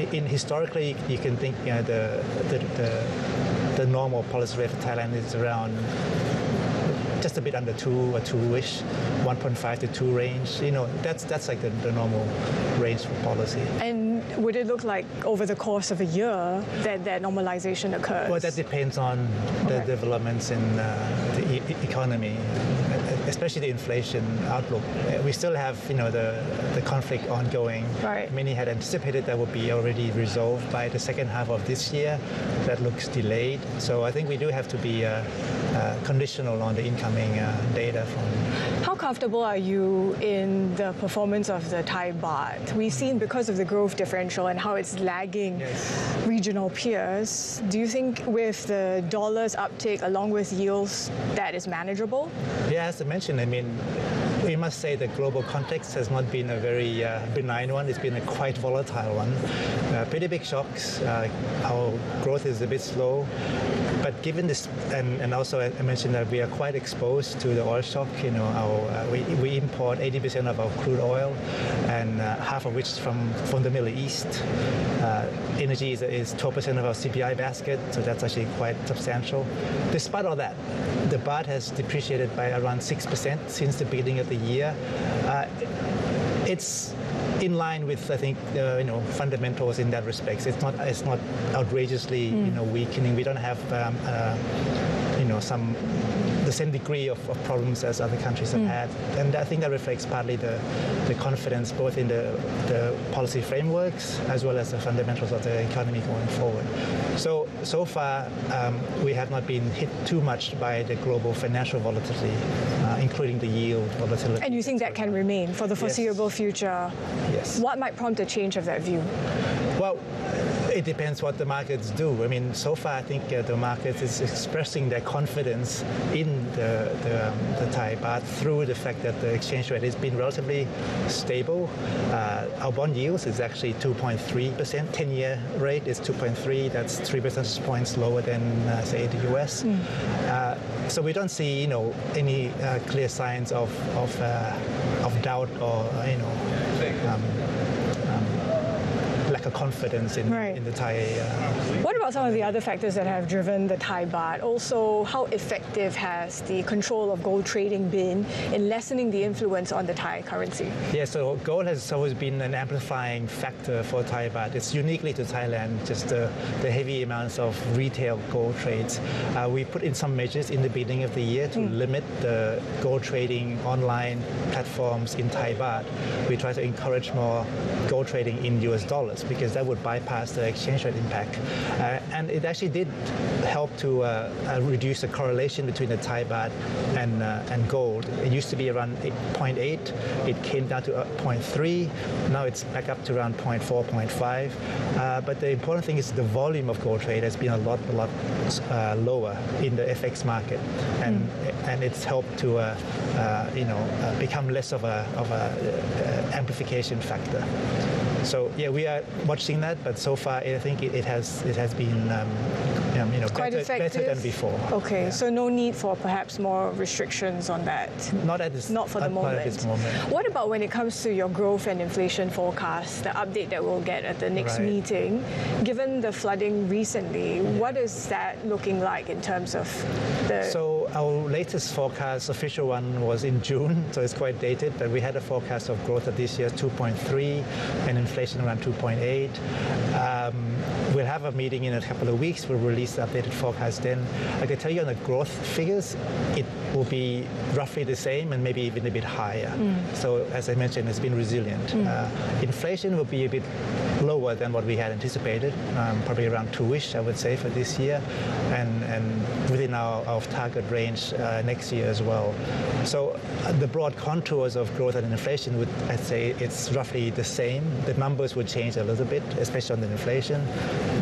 historically, you can think the normal policy rate for Thailand is around just a bit under 2 or 2-ish, 1.5 to 2 range. That's like the normal range for policy. And would it look like over the course of a year that normalization occurs? Well, that depends on the developments in the economy, especially the inflation outlook. We still have, the conflict ongoing. Right. Many had anticipated that would be already resolved by the second half of this year. That looks delayed. So I think we do have to be conditional on the incoming data from. How comfortable are you in the performance of the Thai baht? We've seen because of the growth differential and how it's lagging regional peers. Do you think with the dollar's uptake along with yields that is manageable? Yeah, as I mentioned, we must say the global context has not been a very benign one. It's been a quite volatile one. Pretty big shocks. Our growth is a bit slow. But given this, and also I mentioned that we are quite exposed to the oil shock. We import 80% of our crude oil, and half of which is from the Middle East. Energy is 12% of our CPI basket, so that's actually quite substantial. Despite all that, the baht has depreciated by around 6% since the beginning of the year. It's in line with, I think, fundamentals in that respect. It's not outrageously, weakening. We don't have, the same degree of problems as other countries have had. And I think that reflects partly the confidence both in the policy frameworks as well as the fundamentals of the economy going forward. So far, we have not been hit too much by the global financial volatility, including the yield volatility. And you think that can remain for the foreseeable future? Yes. What might prompt a change of that view? Well, it depends what the markets do. So far, I think the market is expressing their confidence in the Thai baht through the fact that the exchange rate has been relatively stable. Our bond yields is actually 2.3%. 10-year rate is 2.3. That's 3 percentage points lower than, say, the US. So we don't see, any clear signs of doubt or, lack of confidence in the Thai. What about some of the other factors that have driven the Thai baht? Also, how effective has the control of gold trading been in lessening the influence on the Thai currency? Yeah, so gold has always been an amplifying factor for Thai baht. It's uniquely to Thailand, just the heavy amounts of retail gold trades. We put in some measures in the beginning of the year to limit the gold trading online platforms in Thai baht. We try to encourage more gold trading in US dollars because that would bypass the exchange rate impact. And it actually did help to reduce the correlation between the Thai baht and gold. It used to be around 0.8. It came down to 0.3. Now it's back up to around 0.4, 0.5. But the important thing is the volume of gold trade has been a lot lower in the FX market, and it's helped to become less of a amplification factor. So yeah, we are watching that, but so far I think it has been better than before. Okay, yeah. So no need for perhaps more restrictions on that. Not for the moment. Not at this moment. What about when it comes to your growth and inflation forecast, the update that we'll get at the next meeting? Given the flooding recently, what is that looking like in terms of the? So our latest forecast, official one, was in June, so it's quite dated. But we had a forecast of growth of this year 2.3 and inflation around 2.8. We'll have a meeting in a couple of weeks. We'll release the updated forecast then. I can tell you on the growth figures, it will be roughly the same and maybe even a bit higher. So as I mentioned, it's been resilient. Inflation will be a bit lower than what we had anticipated, probably around 2-ish, I would say, for this year, and within our target range next year as well. So the broad contours of growth and inflation I'd say it's roughly the same. The numbers would change a little bit, especially on the inflation,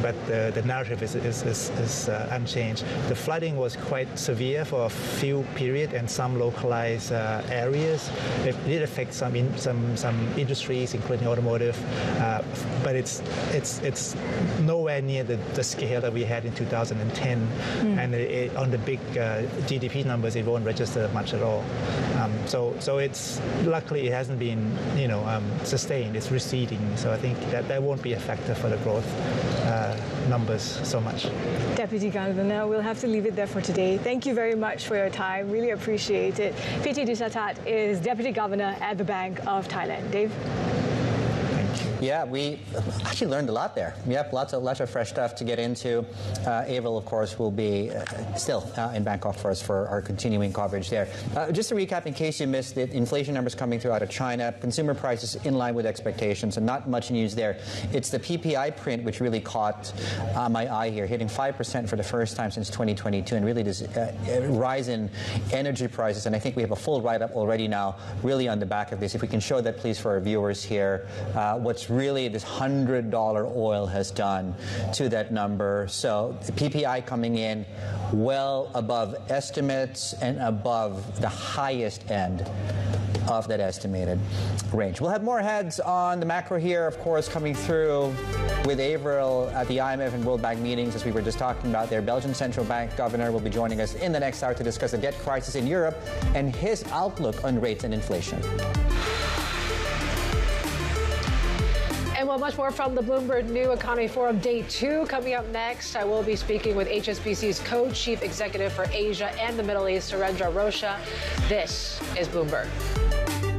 but the narrative is unchanged. The flooding was quite severe for a few periods and some localized areas. It did affect some industries, including automotive, but it's nowhere near the scale that we had in 2010. And on the big GDP numbers, it won't register much at all. So it's luckily it hasn't been sustained. It's receding. So I think that won't be a factor for the growth numbers so much. Deputy Governor, we'll have to leave it there for today. Thank you very much for your time. Really appreciate it. Piti Dishatat is Deputy Governor at the Bank of Thailand. Dave? Yeah, we actually learned a lot there. Yep, lots of fresh stuff to get into. Avril, of course, will be still in Bangkok for us for our continuing coverage there. Just to recap, in case you missed it, inflation numbers coming through out of China, consumer prices in line with expectations, and not much news there. It's the PPI print which really caught my eye here, hitting 5% for the first time since 2022, and really this rise in energy prices. And I think we have a full write-up already now, really on the back of this. If we can show that, please, for our viewers here, what's really this $100 oil has done to that number. So the PPI coming in well above estimates and above the highest end of that estimated range. We'll have more heads on the macro here, of course, coming through with Avril at the IMF and World Bank meetings, as we were just talking about there. Belgian Central Bank Governor will be joining us in the next hour to discuss the debt crisis in Europe and his outlook on rates and inflation. And well, much more from the Bloomberg New Economy Forum Day 2 coming up next. I will be speaking with HSBC's Co-Chief Executive for Asia and the Middle East, Surendra Rocha. This is Bloomberg.